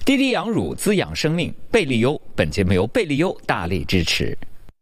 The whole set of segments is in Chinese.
滴滴羊乳滋养生命，贝利优。本节目由贝利优大力支持。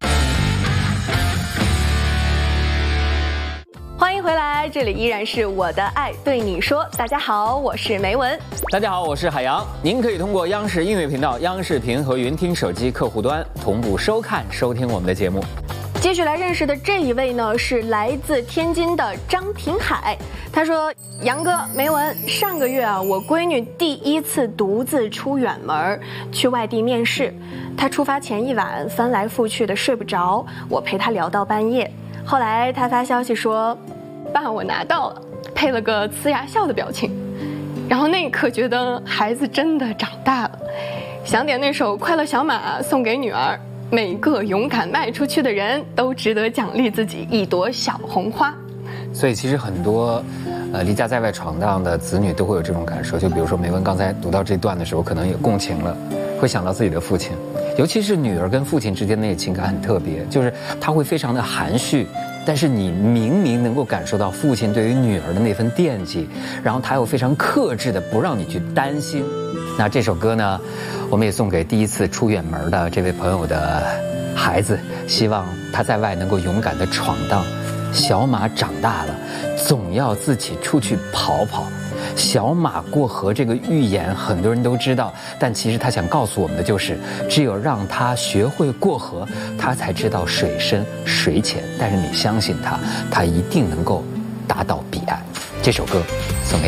欢迎回来，这里依然是我的爱对你说。大家好，我是梅文。 大家好，我是海洋。您可以通过央视音乐频道、央视频和云听手机客户端同步收看、收听我们的节目。 继续来认识的这一位呢，是来自天津的张廷海。他说：“杨哥、梅文，上个月啊，我闺女第一次独自出远门，去外地面试。她出发前一晚翻来覆去的睡不着，我陪她聊到半夜。后来她发消息说，爸，我拿到了，配了个呲牙笑的表情。然后那一刻觉得孩子真的长大了，想点那首《快乐小马》送给女儿。”每个勇敢迈出去的人都值得奖励自己一朵小红花。 所以其实很多离家在外闯荡的子女都会有这种感受，就比如说梅文刚才读到这段的时候可能也共情了，会想到自己的父亲，尤其是女儿跟父亲之间的那个情感很特别，就是他会非常的含蓄，但是你明明能够感受到父亲对于女儿的那份惦记，然后他又非常克制的不让你去担心。那这首歌呢，我们也送给第一次出远门的这位朋友的孩子，希望他在外能够勇敢地闯荡。小马长大了，总要自己出去跑跑。小马过河这个寓言很多人都知道，但其实他想告诉我们的就是，只有让他学会过河，他才知道水深水浅。但是你相信他，他一定能够达到彼岸。这首歌送给你。